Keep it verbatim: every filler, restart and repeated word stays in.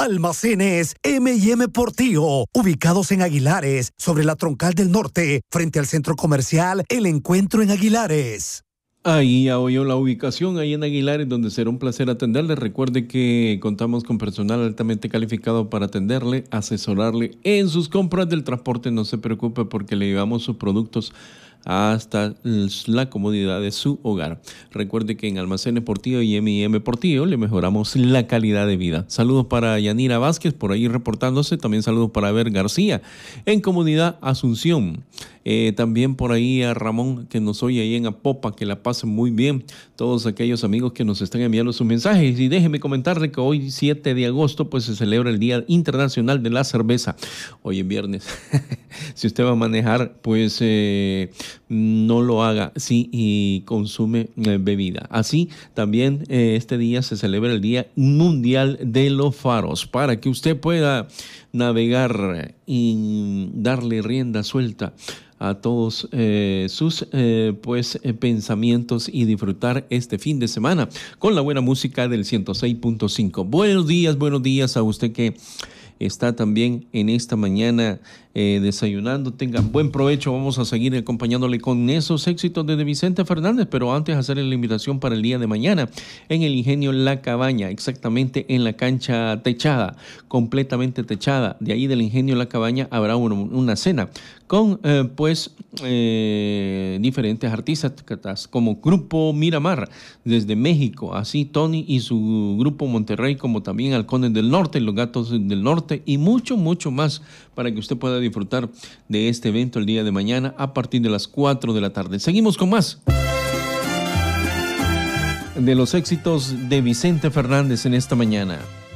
Almacenes eme y eme Portillo, ubicados en Aguilares, sobre la Troncal del Norte, frente al centro comercial El Encuentro en Aguilares. Ahí ya oyó la ubicación, ahí en Aguilares, donde será un placer atenderle. Recuerde que contamos con personal altamente calificado para atenderle, asesorarle en sus compras del transporte. No se preocupe porque le llevamos sus productos hasta la comodidad de su hogar. Recuerde que en Almacenes Portillo y eme y eme Portillo le mejoramos la calidad de vida. Saludos para Yanira Vázquez, por ahí reportándose. También saludos para Ver García en Comunidad Asunción. Eh, también por ahí a Ramón, que nos oye ahí en Apopa, que la pasen muy bien. Todos aquellos amigos que nos están enviando sus mensajes. Y déjeme comentarle que hoy, siete de agosto, pues se celebra el Día Internacional de la Cerveza. Hoy es viernes. Si usted va a manejar, pues eh, no lo haga si y consume eh, bebida. Así, también eh, este día se celebra el Día Mundial de los Faros, para que usted pueda navegar y darle rienda suelta a todos eh, sus eh, pues eh, pensamientos y disfrutar este fin de semana con la buena música del ciento seis punto cinco. Buenos días, buenos días a usted que está también en esta mañana eh, desayunando. Tenga buen provecho. Vamos a seguir acompañándole con esos éxitos de Vicente Fernández, pero antes hacerle la invitación para el día de mañana en el Ingenio La Cabaña, exactamente en la cancha techada, completamente techada. De ahí del Ingenio La Cabaña habrá una, una cena con eh, pues eh, diferentes artistas como Grupo Miramar desde México, así Tony y su Grupo Monterrey, como también Halcones del Norte, Los Gatos del Norte y mucho, mucho más, para que usted pueda disfrutar de este evento el día de mañana a partir de las cuatro de la tarde. Seguimos con más de los éxitos de Vicente Fernández en esta mañana.